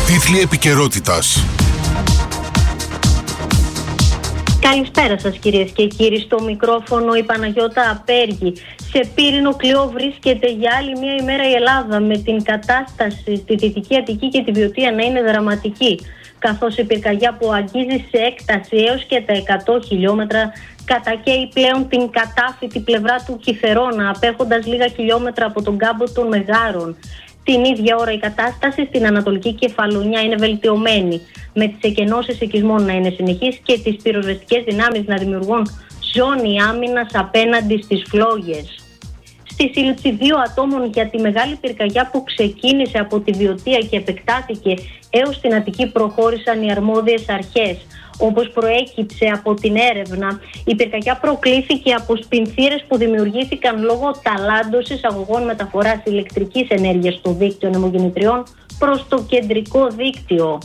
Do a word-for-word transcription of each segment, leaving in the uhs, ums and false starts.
Τίτλοι επικαιρότητας. Καλησπέρα σας κυρίες και κύριοι, στο μικρόφωνο η Παναγιώτα Απέργη. Σε πύρινο κλειό βρίσκεται για άλλη μια ημέρα η Ελλάδα, με την κατάσταση στη Δυτική Αττική και τη Βιωτία να είναι δραματική, καθώς η πυρκαγιά που αγγίζει σε έκταση έως και τα εκατό χιλιόμετρα κατακαίει πλέον την κατάφυτη πλευρά του Κιθερώνα, απέχοντας λίγα χιλιόμετρα από τον κάμπο των Μεγάρων. Την ίδια ώρα η κατάσταση στην Ανατολική Κεφαλονιά είναι βελτιωμένη, με τις εκενώσεις οικισμών να είναι συνεχείς και τις πυροσβεστικές δυνάμεις να δημιουργούν ζώνη άμυνας απέναντι στις φλόγες. Στη σύλληψη δύο ατόμων για τη μεγάλη πυρκαγιά που ξεκίνησε από τη Βιωτία και επεκτάθηκε έως την Αττική προχώρησαν οι αρμόδιες αρχές. Όπως προέκυψε από την έρευνα, η πυρκαγιά προκλήθηκε από σπινθήρες που δημιουργήθηκαν λόγω ταλάντωσης αγωγών μεταφοράς ηλεκτρικής ενέργειας στο δίκτυο νεμογεννητριών προς το κεντρικό δίκτυο.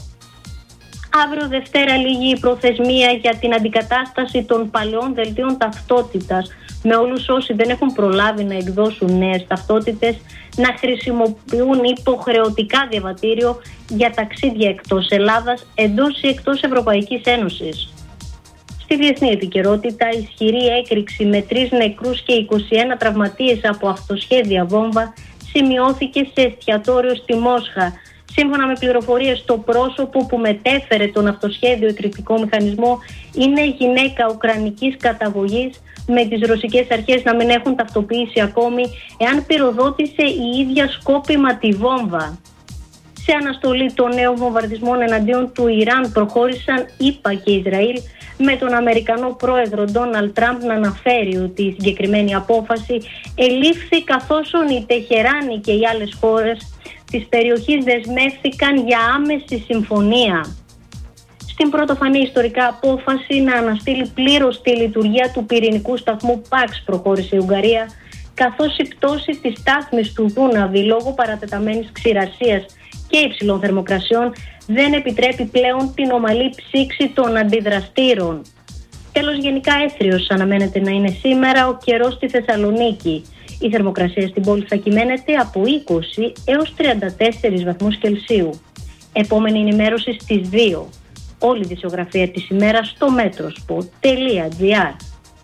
Αύριο Δευτέρα λήγει η προθεσμία για την αντικατάσταση των παλαιών δελτίων ταυτότητας, με όλους όσοι δεν έχουν προλάβει να εκδώσουν νέες ταυτότητες να χρησιμοποιούν υποχρεωτικά διαβατήριο για ταξίδια εκτός Ελλάδας, εντός ή εκτός Ευρωπαϊκής Ένωσης. Στη διεθνή επικαιρότητα, ισχυρή έκρηξη με τρεις νεκρούς και είκοσι ένα τραυματίες από αυτοσχέδια βόμβα σημειώθηκε σε εστιατόριο στη Μόσχα. Σύμφωνα με πληροφορίες, το πρόσωπο που μετέφερε τον αυτοσχέδιο εκρηκτικό μηχανισμό είναι γυναίκα ουκρανικής καταγωγής, με τις ρωσικές αρχές να μην έχουν ταυτοποιήσει ακόμη εάν πυροδότησε η ίδια σκόπιμα τη βόμβα. Σε αναστολή των νέων βομβαρδισμών εναντίον του Ιράν προχώρησαν ΗΠΑ και Ισραήλ, με τον Αμερικανό πρόεδρο Ντόναλντ Τραμπ να αναφέρει ότι η συγκεκριμένη απόφαση ελήφθη καθώς η Τεχεράνη και οι άλλες χώρες της περιοχής δεσμεύθηκαν για άμεση συμφωνία. Στην πρωτοφανή ιστορικά απόφαση να αναστείλει πλήρως τη λειτουργία του πυρηνικού σταθμού Παξ προχώρησε η Ουγγαρία, καθώς η πτώση της στάθμης του Δούναβη λόγω παρατεταμένης ξηρασίας και υψηλών θερμοκρασιών δεν επιτρέπει πλέον την ομαλή ψήξη των αντιδραστήρων. Τέλος, γενικά έθριος αναμένεται να είναι σήμερα ο καιρός στη Θεσσαλονίκη. Η θερμοκρασία στην πόλη θα κυμαίνεται από είκοσι έως τριάντα τέσσερις βαθμούς Κελσίου. Επόμενη ενημέρωση στις δύο. Όλη η δισογραφία της ημέρας στο μέτροσπορ τελεία τζι άρ.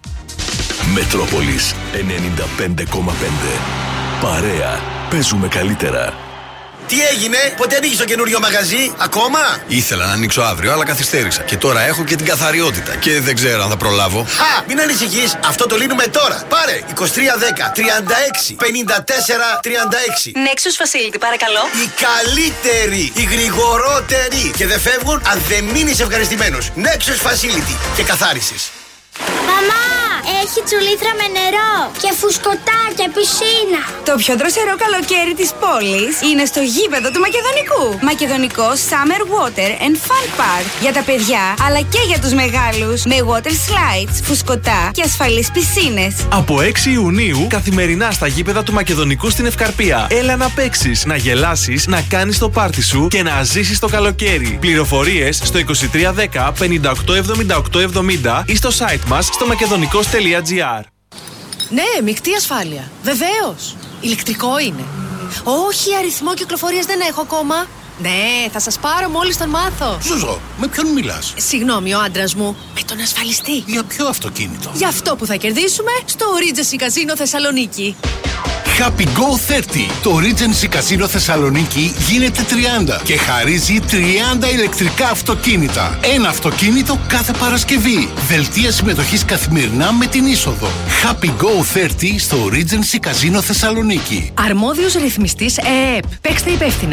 Μετρόπολης ενενήντα πέντε κόμμα πέντε. Παρέα. Παίζουμε καλύτερα. Τι έγινε, πότε ανοίγεις το καινούριο μαγαζί, ακόμα? Ήθελα να ανοίξω αύριο, αλλά καθυστέρησα. Και τώρα έχω και την καθαριότητα. Και δεν ξέρω αν θα προλάβω. Χα! Μην ανησυχείς, αυτό το λύνουμε τώρα. Πάρε είκοσι τρία δέκα τριάντα έξι πενήντα τέσσερα τριάντα έξι. Nexus Facility, παρακαλώ. Η καλύτερη, η γρηγορότερη. Και δεν φεύγουν αν δεν μείνεις ευχαριστημένος. Nexus Facility και καθάρισης. Μαμά, έχει τσουλήθρα με νερό και φουσκωτά και πισίνα. Το πιο δροσερό καλοκαίρι της πόλης είναι στο γήπεδο του Μακεδονικού. Μακεδονικό Summer Water and Fun Park. Για τα παιδιά, αλλά και για τους μεγάλους. Με water slides, φουσκωτά και ασφαλείς πισίνες. Από έξι Ιουνίου, καθημερινά στα γήπεδα του Μακεδονικού στην Ευκαρπία. Έλα να παίξεις, να γελάσεις, να κάνεις το πάρτι σου και να ζήσεις το καλοκαίρι. Πληροφορίες στο είκοσι τρία δέκα πενήντα οκτώ εβδομήντα οκτώ εβδομήντα ή στο site μας στο μακεδονικός τελεία τζι άρ. Ναι, μεικτή ασφάλεια. Βεβαίως. Ηλεκτρικό είναι. Όχι, αριθμό κυκλοφορίας δεν έχω ακόμα. Ναι, θα σας πάρω μόλις τον μάθω. Ζουζό, με ποιον μιλάς? Συγγνώμη, ο άντρας μου. Με τον ασφαλιστή. Για ποιο αυτοκίνητο? Για αυτό που θα κερδίσουμε στο Regency Casino Θεσσαλονίκη. Happy Go τριάντα. Το Regency Casino Θεσσαλονίκη γίνεται τριάντα και χαρίζει τριάντα ηλεκτρικά αυτοκίνητα. Ένα αυτοκίνητο κάθε Παρασκευή. Δελτία συμμετοχής καθημερινά με την είσοδο. Happy Go τριάντα στο Regency Casino Θεσσαλονίκη. Αρμόδιος ρυθμιστής ΕΕΠ. Παίξτε υπεύθυνα.